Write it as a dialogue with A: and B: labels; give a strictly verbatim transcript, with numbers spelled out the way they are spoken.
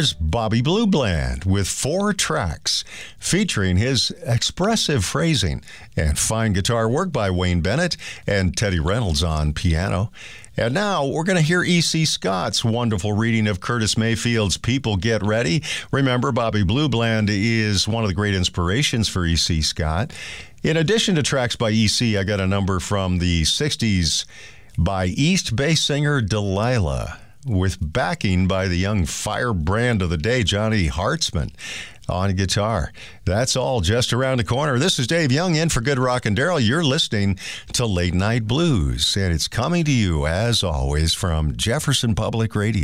A: Here's Bobby Blue Bland with four tracks featuring his expressive phrasing and fine guitar work by Wayne Bennett and Teddy Reynolds on piano. And now we're going to hear E C. Scott's wonderful reading of Curtis Mayfield's People Get Ready. Remember, Bobby Blue Bland is one of the great inspirations for E C. Scott. In addition to tracks by E C, I got a number from the sixties by East Bay singer Delilah, with backing by the young firebrand of the day, Johnny Hartzman, on guitar. That's all just around the corner. This is Dave Young in for Good Rock and Daryl. You're listening to Late Night Blues, and it's coming to you, as always, from Jefferson Public Radio.